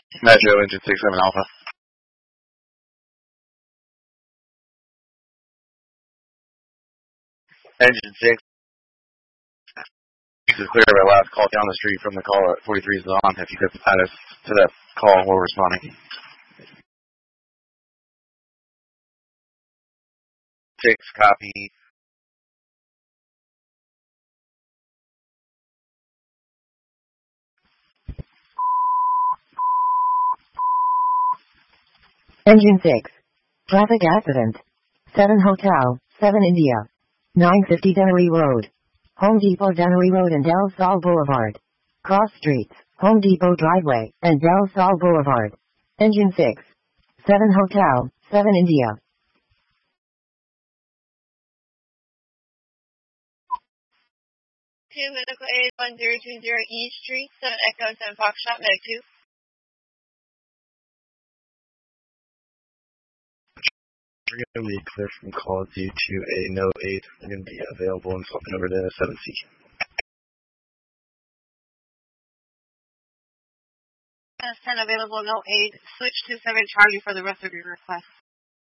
Metro engine 67 Alpha. Engine 6. This is clear of our last call down the street from the call at 43 is on. If you could add us to that call, we're responding. 6, copy. Engine 6. Traffic accident. 7 Hotel, 7 India. 950 Dennery Road. Home Depot Dennery Road and Del Sol Boulevard. Cross streets, Home Depot Driveway, and Del Sol Boulevard. Engine 6. 7 Hotel, 7 India. 2 Medical Aid 1020 East Street, 7 Echo 7 Foxtrot, Medic 2. We're going to be clear from call due to a no aid. We're going to be available and swapping over to 7C. 10 available, no aid. Switch to 7 Charlie for the rest of your request.